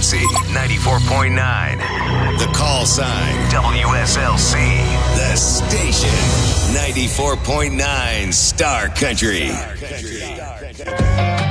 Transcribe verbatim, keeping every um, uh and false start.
Legacy ninety-four point nine. The call sign W S L C. The station ninety-four point nine Star Country. Star Country.